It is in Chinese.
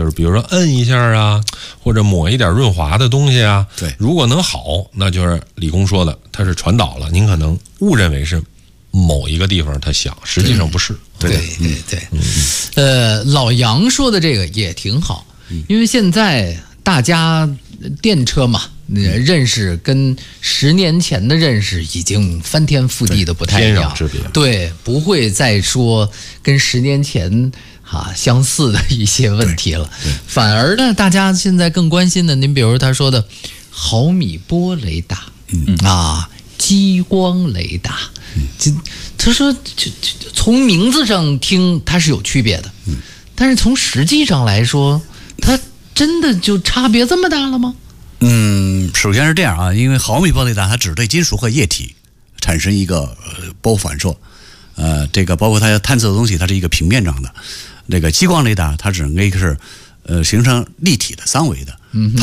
就是比如说摁一下啊，或者抹一点润滑的东西啊。 对， 如果能好，那就是李工说的，它是传导了，您可能误认为是某一个地方它响，实际上不是。 对， 老杨说的这个也挺好，因为现在大家电车嘛，认识跟10年前的认识已经翻天覆地的不太一样， 天壤之别。 对，不会再说跟10年前相似的一些问题了，反而呢，大家现在更关心的，您比如他说的毫米波雷达，激光雷达，他说从名字上听它是有区别的，但是从实际上来说，它真的就差别这么大了吗？ 首先是这样啊，因为毫米波雷达它只对金属和液体产生一个波反射，这个包括它探测的东西，它是一个平面状的。那个激光雷达它只能是形成立体的三维的，它